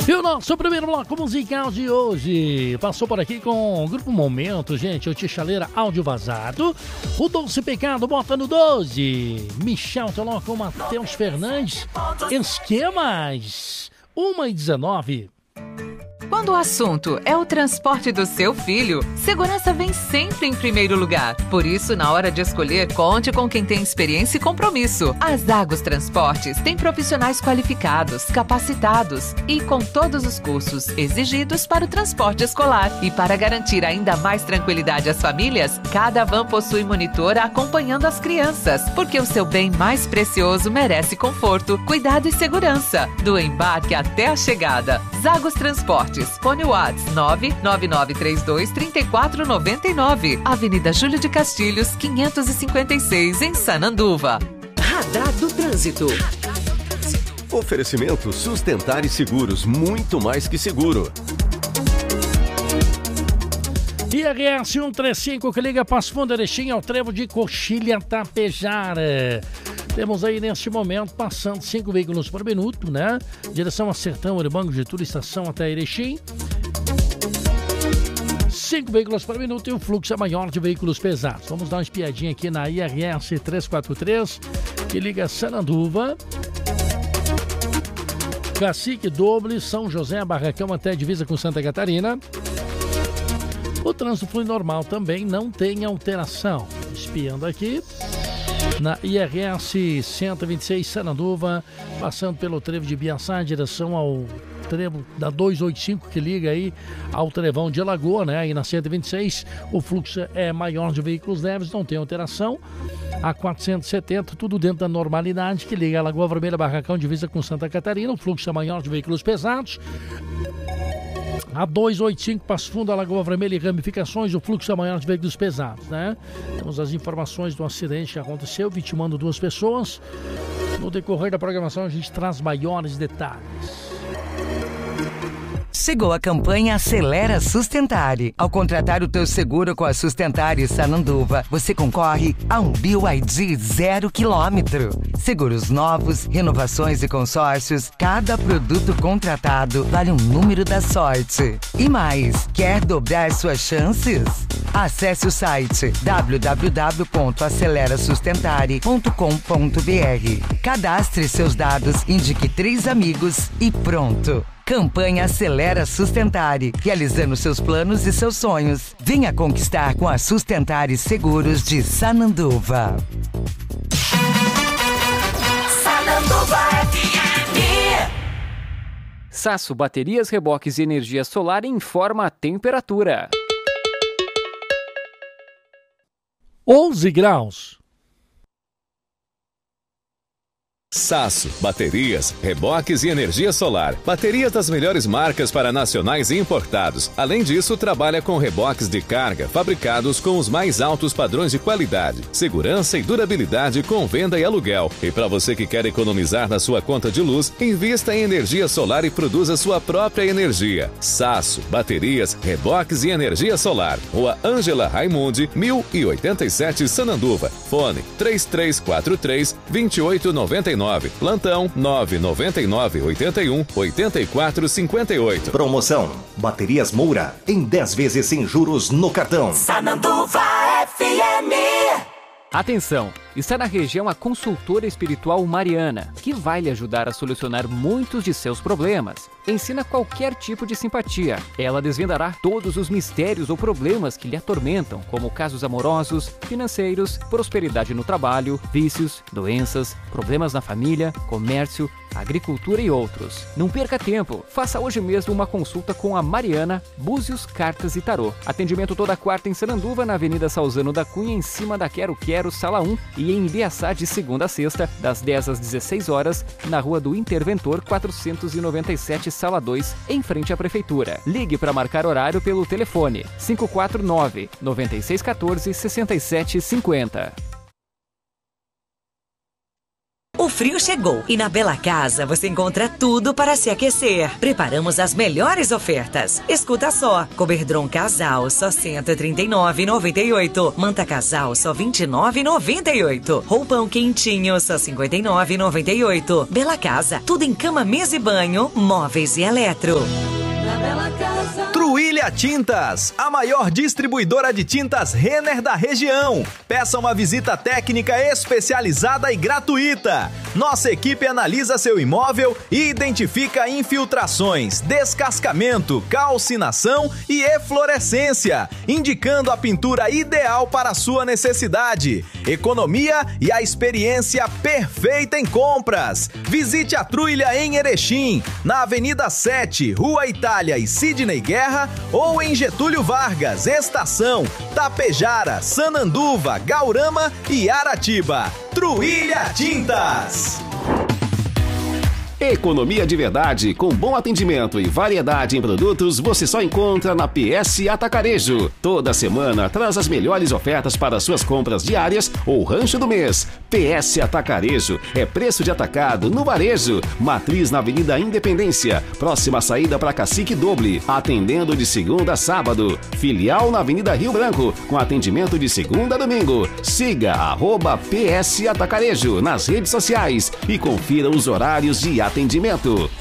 E o nosso primeiro bloco musical de hoje passou por aqui com o Grupo Momento, gente. O Tixaleira Áudio Vazado. O Doce Pecado bota no 12. Michel Teló com Matheus Fernandes. Esquemas. 1h19. Quando o assunto é o transporte do seu filho, segurança vem sempre em primeiro lugar. Por isso, na hora de escolher, conte com quem tem experiência e compromisso. A Zagos Transportes tem profissionais qualificados, capacitados e com todos os cursos exigidos para o transporte escolar. E para garantir ainda mais tranquilidade às famílias, cada van possui monitor acompanhando as crianças, porque o seu bem mais precioso merece conforto, cuidado e segurança, do embarque até a chegada. Zagos Transportes. Fone Whats 99932-3499. Avenida Júlio de Castilhos, 556, em Sananduva. Radar do Trânsito. Oferecimento Sustentar e Seguros, muito mais que seguro. IRS 135 que liga Passo Fundo, Erechim ao trevo de Coxilha, Tapejara. Temos aí neste momento passando 5 veículos por minuto, né? Direção a Sertão, Uribango, Getúlio, estação até Erechim. 5 veículos por minuto e o fluxo é maior de veículos pesados. Vamos dar uma espiadinha aqui na IRS 343 que liga Sananduva, Cacique Doble, São José, Barracão até a divisa com Santa Catarina. O trânsito flui normal também, não tem alteração. Espiando aqui na IRS 126 Sananduva, passando pelo trevo de Biaçá em direção ao trevo da 285 que liga aí ao trevão de Alagoa, né? Aí na 126 o fluxo é maior de veículos leves, não tem alteração. A 470, tudo dentro da normalidade, que liga a Lagoa Vermelha, Barracão, divisa com Santa Catarina, o fluxo é maior de veículos pesados. A 285, Passo Fundo, a Lagoa Vermelha e ramificações, o fluxo é maior de veículos pesados, né? Temos as informações do acidente que aconteceu, vitimando 2 pessoas. No decorrer da programação a gente traz maiores detalhes. Chegou a campanha Acelera Sustentare. Ao contratar o teu seguro com a Sustentare Sananduva, você concorre a um BYD 0 km. Seguros novos, renovações e consórcios, cada produto contratado vale um número da sorte. E mais, quer dobrar suas chances? Acesse o site www.acelerasustentare.com.br. Cadastre seus dados, indique 3 amigos e pronto. Campanha Acelera Sustentare, realizando seus planos e seus sonhos. Venha conquistar com a Sustentare Seguros de Sananduva. Sananduva FM. Sasso Baterias, Reboques e Energia Solar informa a temperatura. 11 graus. Sasso, baterias, reboques e energia solar. Baterias das melhores marcas para nacionais e importados. Além disso, trabalha com reboques de carga fabricados com os mais altos padrões de qualidade, segurança e durabilidade com venda e aluguel. E para você que quer economizar na sua conta de luz, invista em energia solar e produza sua própria energia. Sasso, baterias, reboques e energia solar. Rua Ângela Raimundi, 1087 Sananduva. Fone 3343-2899. Plantão 999-81-8458. Promoção: Baterias Moura em 10 vezes sem juros no cartão. Sananduva FM. Atenção! Está na região a consultora espiritual Mariana, que vai lhe ajudar a solucionar muitos de seus problemas. Ensina qualquer tipo de simpatia. Ela desvendará todos os mistérios ou problemas que lhe atormentam, como casos amorosos, financeiros, prosperidade no trabalho, vícios, doenças, problemas na família, comércio, agricultura e outros. Não perca tempo. Faça hoje mesmo uma consulta com a Mariana, Búzios, Cartas e Tarô. Atendimento toda quarta em Sananduva, na Avenida Salzano da Cunha, em cima da Quero Quero, Sala 1, e em Ibiaçá de segunda a sexta, das 10 às 16 horas, na Rua do Interventor 497, Sala 2, em frente à Prefeitura. Ligue para marcar horário pelo telefone 549-9614-6750. O frio chegou e na Bela Casa você encontra tudo para se aquecer. Preparamos as melhores ofertas. Escuta só, Coberdron Casal só R$ 139,98. Manta Casal só R$ 29,98. Roupão quentinho só R$ 59,98. Bela Casa, tudo em cama, mesa e banho, móveis e eletro. Truília Tintas, a maior distribuidora de tintas Renner da região. Peça uma visita técnica especializada e gratuita. Nossa equipe analisa seu imóvel e identifica infiltrações, descascamento, calcinação e eflorescência, indicando a pintura ideal para a sua necessidade. Economia e a experiência perfeita em compras. Visite a Truília em Erechim, na Avenida 7, Rua Itália e Sidney Guerra, ou em Getúlio Vargas, Estação, Tapejara, Sananduva, Gaurama e Aratiba. Truília Tintas. Economia de verdade, com bom atendimento e variedade em produtos, você só encontra na PS Atacarejo. Toda semana traz as melhores ofertas para suas compras diárias ou rancho do mês. PS Atacarejo é preço de atacado no varejo. Matriz na Avenida Independência, próxima saída para Cacique Doble, atendendo de segunda a sábado. Filial na Avenida Rio Branco, com atendimento de segunda a domingo. Siga @PS Atacarejo nas redes sociais e confira os horários de atendimento.